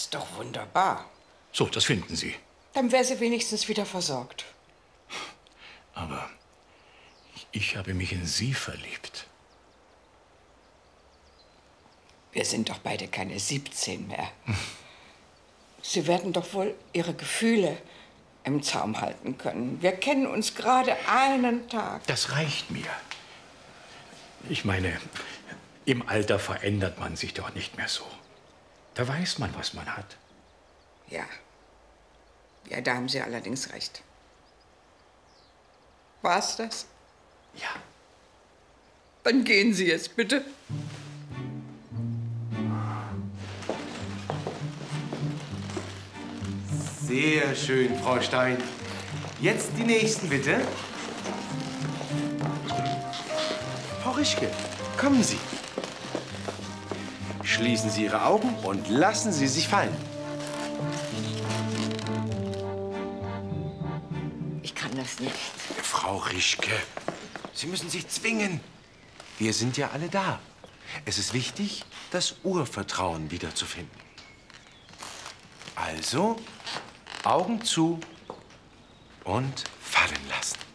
ist doch wunderbar. So, das finden Sie. Dann wäre sie wenigstens wieder versorgt. Aber ich habe mich in Sie verliebt. Wir sind doch beide keine 17 mehr. Sie werden doch wohl Ihre Gefühle im Zaum halten können. Wir kennen uns gerade einen Tag. Das reicht mir. Ich meine, im Alter verändert man sich doch nicht mehr so. Da weiß man, was man hat. Ja. Ja, da haben Sie allerdings recht. War's das? Ja. Dann gehen Sie jetzt, bitte. Sehr schön, Frau Stein. Jetzt die nächsten, bitte. Frau Rischke, kommen Sie. Schließen Sie Ihre Augen und lassen Sie sich fallen. Ich kann das nicht. Frau Rischke, Sie müssen sich zwingen. Wir sind ja alle da. Es ist wichtig, das Urvertrauen wiederzufinden. Also, Augen zu und fallen lassen.